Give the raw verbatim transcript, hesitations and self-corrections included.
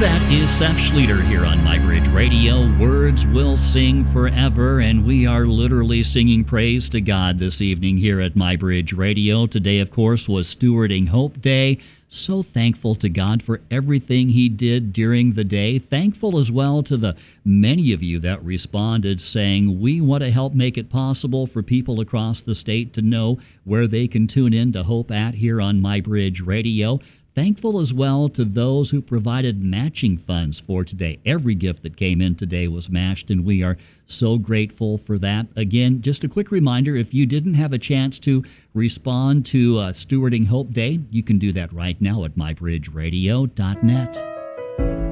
That is Seth Schlueter here on MyBridge Radio. Words will sing forever, and we are literally singing praise to God this evening here at MyBridge Radio. Today, of course, was Stewarding Hope Day. So thankful to God for everything He did during the day. Thankful as well to the many of you that responded saying, we want to help make it possible for people across the state to know where they can tune in to Hope at here on MyBridge Radio. Thankful as well to those who provided matching funds for today. Every gift that came in today was matched, and we are so grateful for that. Again, just a quick reminder, if you didn't have a chance to respond to uh, Stewarding Hope Day, you can do that right now at my bridge radio dot net.